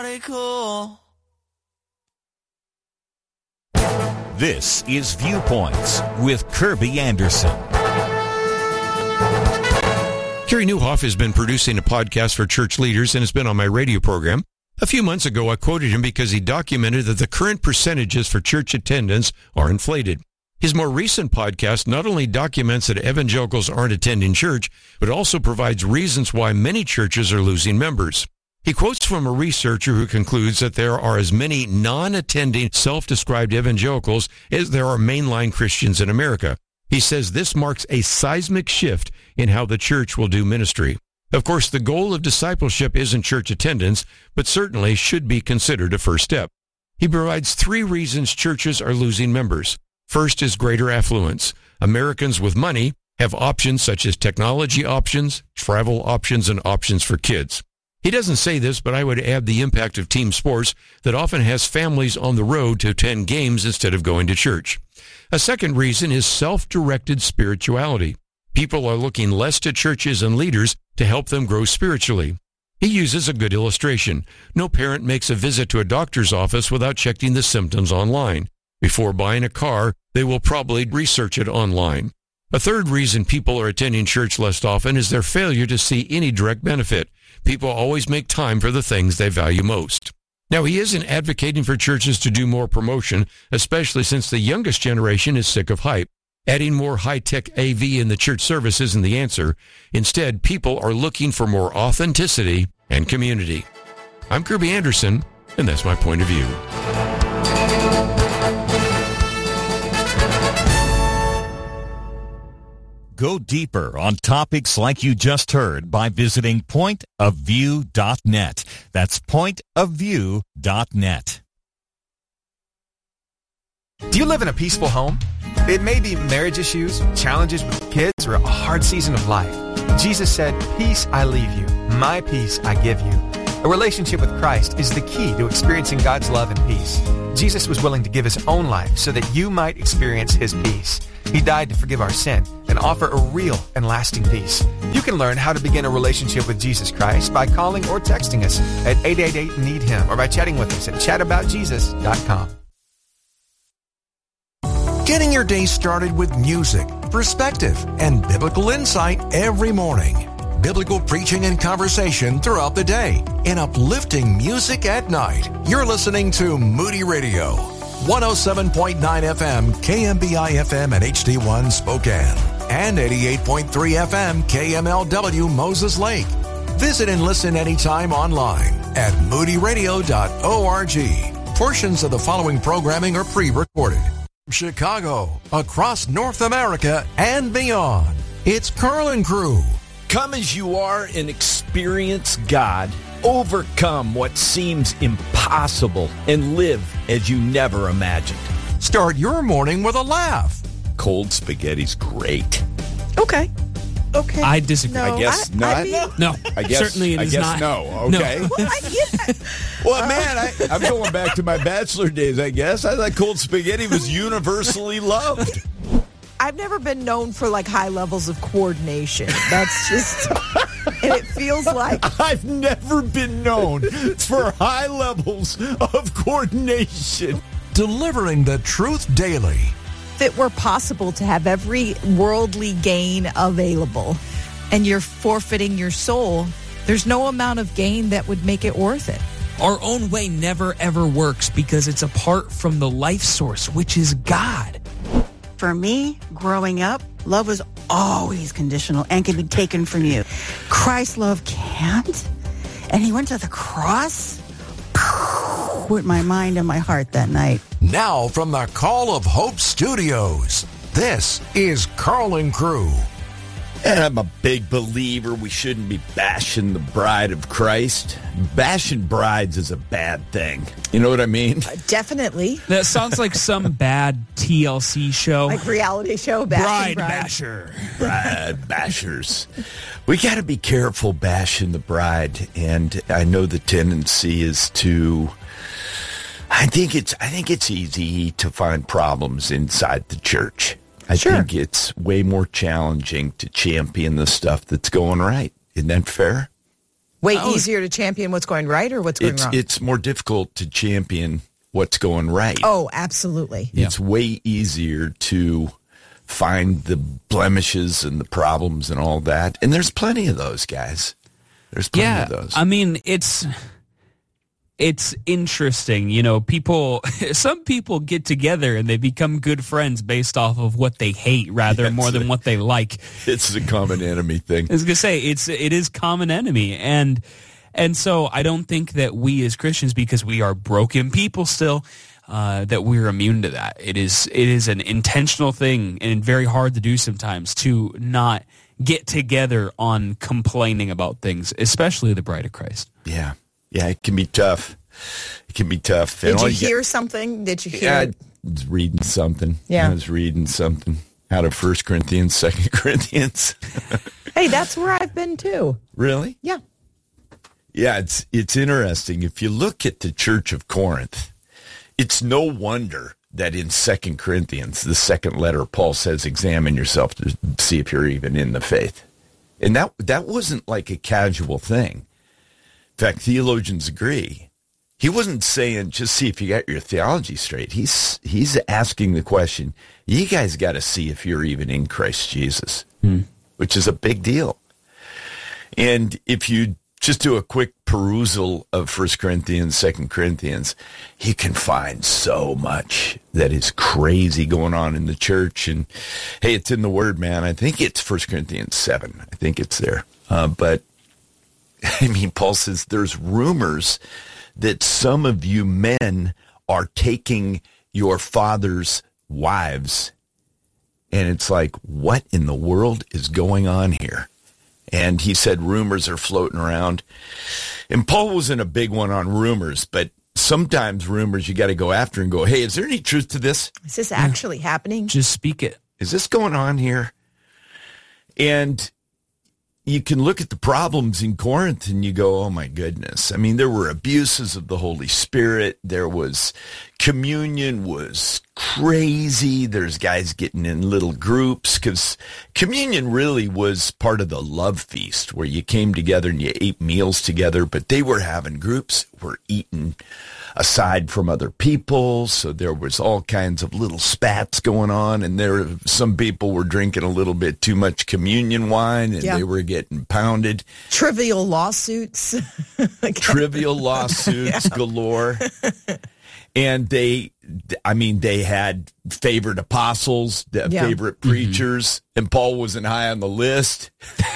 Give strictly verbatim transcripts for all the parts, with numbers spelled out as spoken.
pretty cool. This is Viewpoints with Kirby Anderson. Kerry Newhoff has been producing a podcast for church leaders and has been on my radio program. A few months ago, I quoted him because he documented that the current percentages for church attendance are inflated. His more recent podcast not only documents that evangelicals aren't attending church, but also provides reasons why many churches are losing members. He quotes from a researcher who concludes that there are as many non-attending self-described evangelicals as there are mainline Christians in America. He says this marks a seismic shift in how the church will do ministry. Of course, the goal of discipleship isn't church attendance, but certainly should be considered a first step. He provides three reasons churches are losing members. First is greater affluence. Americans with money have options such as technology options, travel options, and options for kids. He doesn't say this, but I would add the impact of team sports that often has families on the road to attend games instead of going to church. A second reason is self-directed spirituality. People are looking less to churches and leaders to help them grow spiritually. He uses a good illustration. No parent makes a visit to a doctor's office without checking the symptoms online. Before buying a car, they will probably research it online. A third reason people are attending church less often is their failure to see any direct benefit. People always make time for the things they value most. Now, he isn't advocating for churches to do more promotion, especially since the youngest generation is sick of hype. Adding more high-tech A V in the church service isn't the answer. Instead, people are looking for more authenticity and community. I'm Kirby Anderson, and that's my point of view. Go deeper on topics like you just heard by visiting point of view dot net. That's point of view dot net. Do you live in a peaceful home? It may be marriage issues, challenges with kids, or a hard season of life. Jesus said, "Peace I leave you, my peace I give you." A relationship with Christ is the key to experiencing God's love and peace. Jesus was willing to give his own life so that you might experience his peace. He died to forgive our sin and offer a real and lasting peace. You can learn how to begin a relationship with Jesus Christ by calling or texting us at eight eight eight, need him or by chatting with us at chat about jesus dot com. Getting your day started with music, perspective, and biblical insight every morning. Biblical preaching and conversation throughout the day, and uplifting music at night. You're listening to Moody Radio, one oh seven point nine F M, K M B I F M and H D one Spokane, and eighty-eight point three F M, K M L W Moses Lake. Visit and listen anytime online at moody radio dot org. Portions of the following programming are pre-recorded. Chicago, across North America, and beyond. It's Carl and Crew. Come as you are and experience God. Overcome what seems impossible and live as you never imagined. Start your morning with a laugh. Cold spaghetti's great. Okay. Okay. I disagree. No, I guess I, not. I mean, No, I guess, certainly it I is guess not. no. Okay. No. well, I, yeah. Well, man, I, I'm going back to my bachelor days, I guess. I thought cold spaghetti was universally loved. I've never been known for like high levels of coordination. That's just, and it feels like I've never been known for high levels of coordination. Delivering the truth daily. if it were possible to have every worldly gain available and you're forfeiting your soul, there's no amount of gain that would make it worth it. Our own way never, ever works because it's apart from the life source, which is God. For me, growing up, love was always conditional and can be taken from you. Christ's love can't. And he went to the cross with my mind and my heart that night. Now from the Call of Hope Studios, this is Carl and Crew. And I'm a big believer we shouldn't be bashing the bride of Christ. Bashing brides is a bad thing. You know what I mean? Uh, definitely. That sounds like some bad T L C show. Like reality show. Bride, bride basher. Bride bashers. We got to be careful bashing the bride. And I know the tendency is to... I think it's I think it's easy to find problems inside the church. I sure. think it's way more challenging to champion the stuff that's going right. Isn't that fair? Way Oh. easier to champion what's going right or what's going It's wrong? it's more difficult to champion what's going right. Oh, absolutely. Yeah. It's way easier to find the blemishes and the problems and all that. And there's plenty of those, guys. There's plenty Yeah, of those. I mean, it's it's interesting. You know, people, some people get together and they become good friends based off of what they hate rather Yes. more than what they like. It's a common enemy thing. I was gonna say it's it is common enemy, and and so I don't think that we as Christians, because we are broken people still, uh, that we're immune to that. It is it is an intentional thing and very hard to do sometimes to not get together on complaining about things, especially the bride of Christ. Yeah. Yeah, it can be tough. It can be tough. And Did all you get- hear something? Did you Yeah, hear? I was reading something. Yeah. I was reading something out of First Corinthians, Second Corinthians. Hey, that's where I've been too. Really? Yeah. Yeah, it's it's interesting. If you look at the Church of Corinth, it's no wonder that in Second Corinthians, the second letter, Paul says, examine yourself to see if you're even in the faith. And that that wasn't like a casual thing. In fact, theologians agree. He wasn't saying, just see if you got your theology straight. He's he's asking the question, you guys got to see if you're even in Christ Jesus, Hmm. which is a big deal. And if you just do a quick perusal of First Corinthians, Second Corinthians, you can find so much that is crazy going on in the church. And hey, it's in the Word, man. I think it's First Corinthians seven. I think it's there. Uh, but I mean, Paul says there's rumors that some of you men are taking your father's wives. And it's like, what in the world is going on here? And he said rumors are floating around. And Paul wasn't a big one on rumors, but sometimes rumors you got to go after and go, hey, is there any truth to this? Is this actually happening? Just speak it. Is this going on here? And you can look at the problems in Corinth and you go, oh my goodness. I mean, there were abuses of the Holy Spirit. There was communion was crazy. There's guys getting in little groups because communion really was part of the love feast where you came together and you ate meals together, but they were having groups, were eating aside from other people. So there was all kinds of little spats going on, and there some people were drinking a little bit too much communion wine, and Yeah. they were getting pounded. Trivial lawsuits. Trivial lawsuits galore. And they, I mean, they had favorite apostles, the Yeah. favorite preachers, and Paul wasn't high on the list.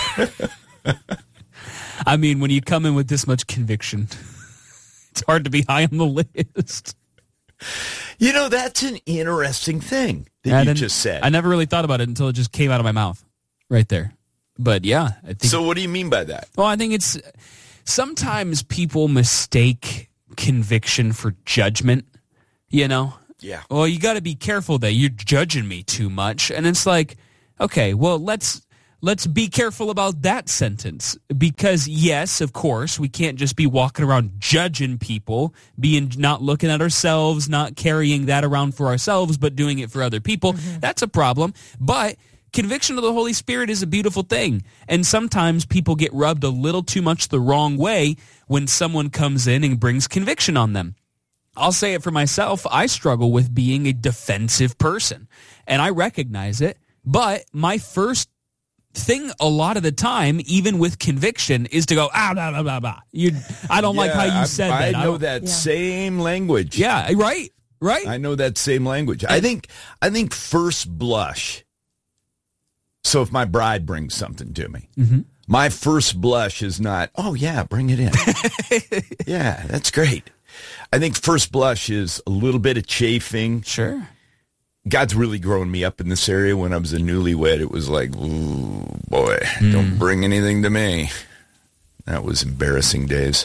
I mean, when you come in with this much conviction, it's hard to be high on the list. You know, that's an interesting thing that I you didn't- just said. I never really thought about it until it just came out of my mouth right there. But yeah, I think. So what do you mean by that? Well, I think it's sometimes people mistake conviction for judgment, you know? Yeah. Well, you got to be careful that you're judging me too much. And it's like, okay, well, let's let's be careful about that sentence because yes, of course, we can't just be walking around judging people, being not looking at ourselves, not carrying that around for ourselves, but doing it for other people. Mm-hmm. That's a problem. But conviction of the Holy Spirit is a beautiful thing. And sometimes people get rubbed a little too much the wrong way when someone comes in and brings conviction on them. I'll say it for myself. I struggle with being a defensive person, and I recognize it. But my first thing a lot of the time, even with conviction, is to go, ah, blah, blah, blah, blah. You, I don't like how you I, said I that. know I that Yeah. same language. Yeah, right, right. I know that same language. I think I think first blush. So if my bride brings something to me, Mm-hmm. my first blush is not, oh yeah, bring it in. Yeah, that's great. I think first blush is a little bit of chafing. Sure. God's really growing me up in this area. When I was a newlywed, it was like, ooh, boy, Mm. don't bring anything to me. That was embarrassing days.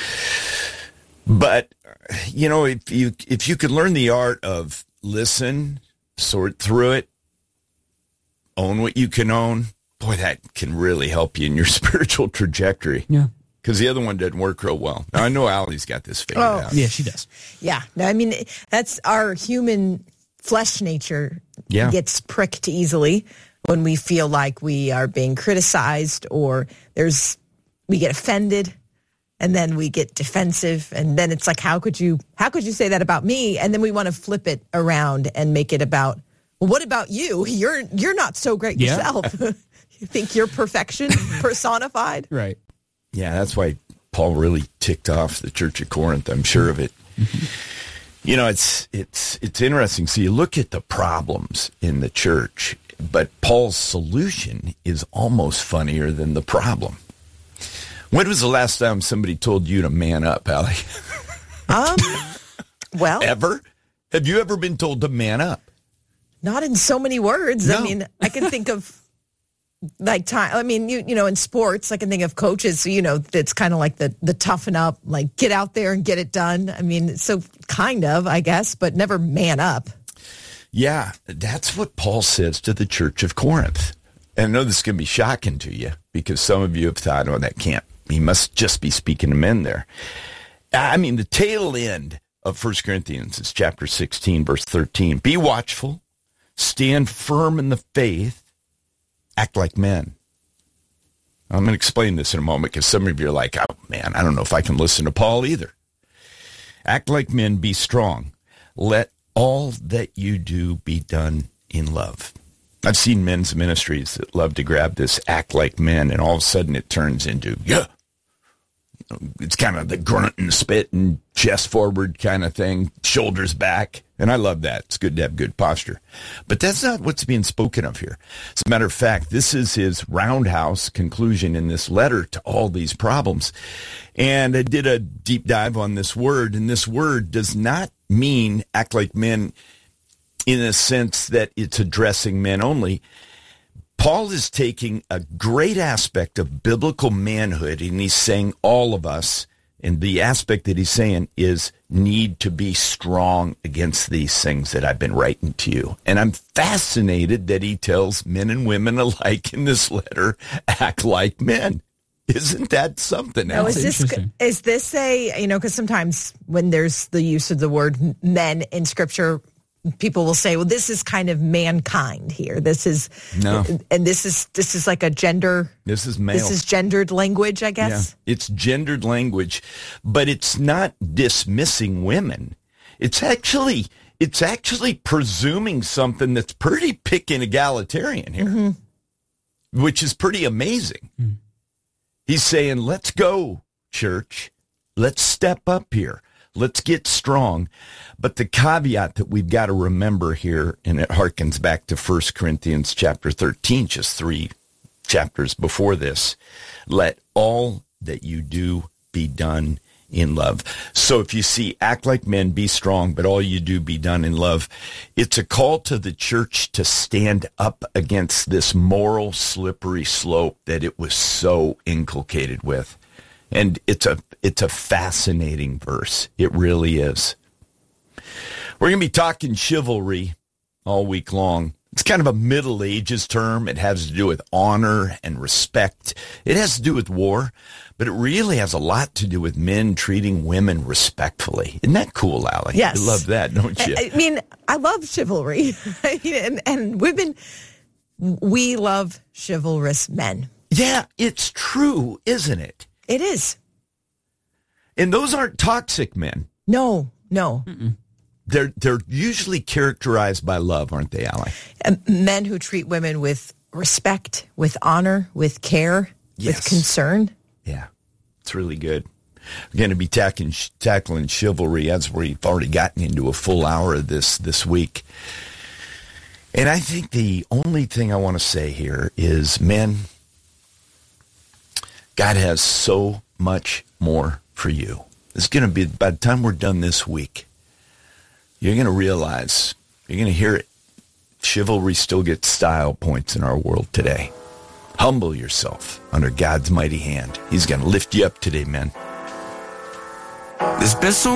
But, you know, if you if you could learn the art of listen, sort through it, own what you can own, boy, that can really help you in your spiritual trajectory. Yeah. Because the other one didn't work real well. Now, I know Allie's got this figured Oh. out. Yeah, she does. Yeah. No, I mean, that's our human flesh nature Yeah. gets pricked easily when we feel like we are being criticized or there's we get offended, and then we get defensive, and then it's like, how could you, how could you say that about me? And then we want to flip it around and make it about, well, what about you? You're you're not so great Yeah. yourself. You think you're perfection personified? Right. Yeah, that's why Paul really ticked off the Church of Corinth. I'm sure of it. Mm-hmm. You know, it's it's it's interesting. So you look at the problems in the church, but Paul's solution is almost funnier than the problem. When was the last time somebody told you to man up, Allie? Um, well, Ever? Have you ever been told to man up? not in so many words. No. I mean, I can think of like time. I mean, you you know, in sports, I can think of coaches. You know, that's kind of like the the toughen up, like get out there and get it done. I mean, so kind of, I guess, but never man up. Yeah, that's what Paul says to the Church of Corinth. And I know this is going to be shocking to you because some of you have thought, oh, that can't, he must just be speaking to men there. I mean, the tail end of First Corinthians is chapter sixteen, verse thirteen. Be watchful, stand firm in the faith, act like men. I'm going to explain this in a moment because some of you are like, oh, man, I don't know if I can listen to Paul either. Act like men, be strong. Let all that you do be done in love. I've seen men's ministries that love to grab this act like men, and all of a sudden it turns into, yeah. You know, it's kind of the grunt and spit and chest forward kind of thing, shoulders back. And I love that. It's good to have good posture. But that's not what's being spoken of here. As a matter of fact, this is his roundhouse conclusion in this letter to all these problems. And I did a deep dive on this word, and this word does not mean act like men in a sense that it's addressing men only. Paul is taking a great aspect of biblical manhood, and he's saying all of us, and the aspect that he's saying is need to be strong against these things that I've been writing to you. And I'm fascinated that he tells men and women alike in this letter, act like men. Isn't that something Now, else? is this interesting. is this a, you know, because sometimes when there's the use of the word men in Scripture, people will say, well, this is kind of mankind here. This is, No. and this is, this is like a gender, This is male. this is gendered language, I guess. Yeah, it's gendered language, but it's not dismissing women. It's actually it's actually presuming something that's pretty picking egalitarian here, mm-hmm. which is pretty amazing. Mm. He's saying, let's go, church. Let's step up here. Let's get strong. But the caveat that we've got to remember here, and it harkens back to First Corinthians chapter thirteen, just three chapters before this, let all that you do be done in love. So if you see, act like men, be strong, but all you do be done in love. It's a call to the church to stand up against this moral slippery slope that it was so inculcated with. And it's a it's a fascinating verse. It really is. We're going to be talking chivalry all week long. It's kind of a Middle Ages term. It has to do with honor and respect. It has to do with war, but it really has a lot to do with men treating women respectfully. Isn't that cool, Allie? Yes. You love that, don't you? I, I mean, I love chivalry. I mean, and, and women, we love chivalrous men. Yeah, it's true, isn't it? It is. And those aren't toxic men. No, no. Mm-mm. They're they're usually characterized by love, aren't they, Allie? Um, men who treat women with respect, with honor, with care, Yes. with concern. Yeah, it's really good. We're going to be tackling, tackling chivalry as we've already gotten into a full hour of this this week. And I think the only thing I want to say here is, men, God has so much more for you. It's going to be, by the time we're done this week, you're going to realize, you're going to hear it. Chivalry still gets style points in our world today. Humble yourself under God's mighty hand. He's going to lift you up today, men. There's been so